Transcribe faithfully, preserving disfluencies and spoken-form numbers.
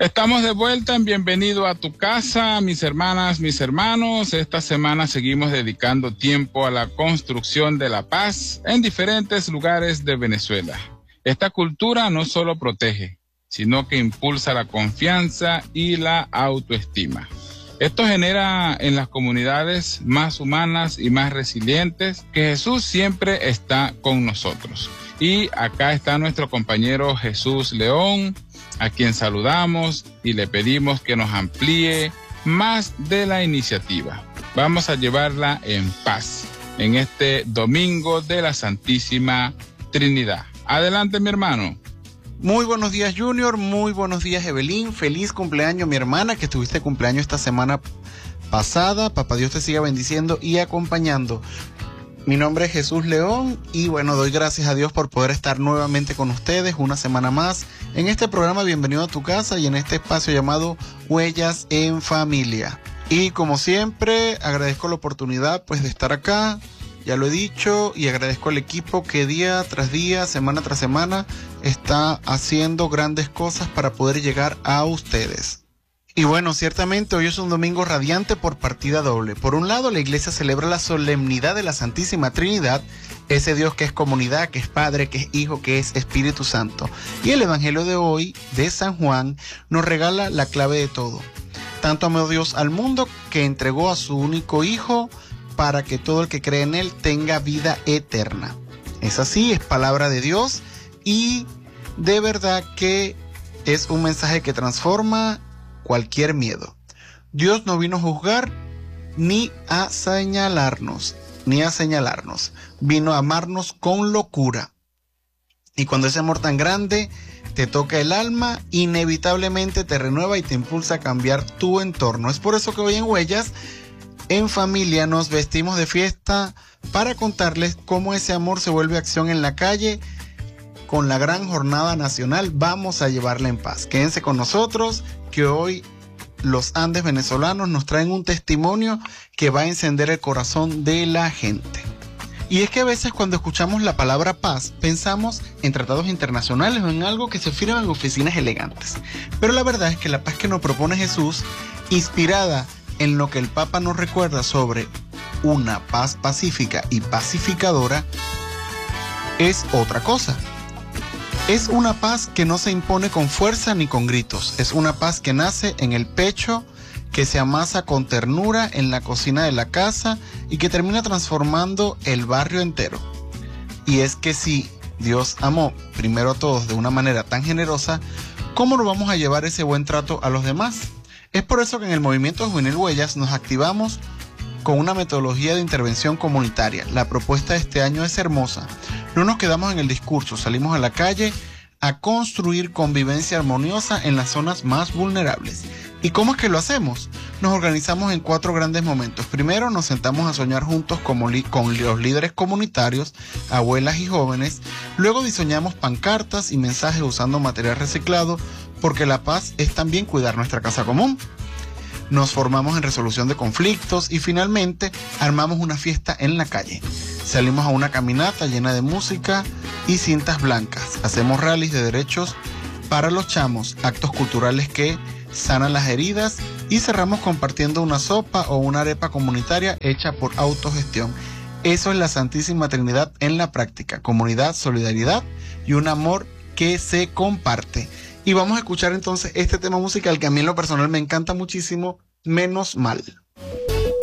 Estamos de vuelta en Bienvenido a tu casa, mis hermanas, mis hermanos. Esta semana seguimos dedicando tiempo a la construcción de la paz en diferentes lugares de Venezuela. Esta cultura no solo protege, sino que impulsa la confianza y la autoestima. Esto genera en las comunidades más humanas y más resilientes que Jesús siempre está con nosotros. Y acá está nuestro compañero Jesús León, a quien saludamos y le pedimos que nos amplíe más de la iniciativa. Vamos a llevarla en paz en este domingo de la Santísima Trinidad. Adelante, mi hermano. Muy buenos días, Junior. Muy buenos días, Evelyn. Feliz cumpleaños, mi hermana, que estuviste cumpleaños esta semana pasada. Papá Dios te siga bendiciendo y acompañando. Mi nombre es Jesús León y bueno, doy gracias a Dios por poder estar nuevamente con ustedes una semana más en este programa Bienvenido a tu casa y en este espacio llamado Huellas en Familia. Y como siempre, agradezco la oportunidad pues de estar acá, ya lo he dicho, y agradezco al equipo que día tras día, semana tras semana, está haciendo grandes cosas para poder llegar a ustedes. Y bueno, ciertamente hoy es un domingo radiante por partida doble. Por un lado, la iglesia celebra la solemnidad de la Santísima Trinidad, ese Dios que es comunidad, que es Padre, que es Hijo, que es Espíritu Santo. Y el Evangelio de hoy, de San Juan, nos regala la clave de todo. Tanto amó Dios al mundo que entregó a su único Hijo para que todo el que cree en Él tenga vida eterna. Es así, es palabra de Dios y de verdad que es un mensaje que transforma cualquier miedo. Dios no vino a juzgar ni a señalarnos, ni a señalarnos. Vino a amarnos con locura. Y cuando ese amor tan grande te toca el alma, inevitablemente te renueva y te impulsa a cambiar tu entorno. Es por eso que hoy en Huellas en Familia nos vestimos de fiesta para contarles cómo ese amor se vuelve acción en la calle. Con la gran jornada nacional vamos a llevarla en paz. Quédense con nosotros, que hoy los Andes venezolanos nos traen un testimonio que va a encender el corazón de la gente. Y es que a veces cuando escuchamos la palabra paz, pensamos en tratados internacionales o en algo que se firma en oficinas elegantes. Pero la verdad es que la paz que nos propone Jesús, inspirada en lo que el Papa nos recuerda sobre una paz pacífica y pacificadora, es otra cosa. Es una paz que no se impone con fuerza ni con gritos. Es una paz que nace en el pecho, que se amasa con ternura en la cocina de la casa y que termina transformando el barrio entero. Y es que si Dios amó primero a todos de una manera tan generosa, ¿cómo no vamos a llevar ese buen trato a los demás? Es por eso que en el Movimiento Juvenil Huellas nos activamos con una metodología de intervención comunitaria. La propuesta de este año es hermosa. No nos quedamos en el discurso, salimos a la calle a construir convivencia armoniosa en las zonas más vulnerables. ¿Y cómo es que lo hacemos? Nos organizamos en cuatro grandes momentos. Primero nos sentamos a soñar juntos como li- con los líderes comunitarios, abuelas y jóvenes. Luego diseñamos pancartas y mensajes usando material reciclado, porque la paz es también cuidar nuestra casa común. Nos formamos en resolución de conflictos y finalmente armamos una fiesta en la calle. Salimos a una caminata llena de música y cintas blancas. Hacemos rallies de derechos para los chamos, actos culturales que sanan las heridas y cerramos compartiendo una sopa o una arepa comunitaria hecha por autogestión. Eso es la Santísima Trinidad en la práctica: comunidad, solidaridad y un amor que se comparte. Y vamos a escuchar entonces este tema musical que a mí en lo personal me encanta muchísimo, Menos Mal.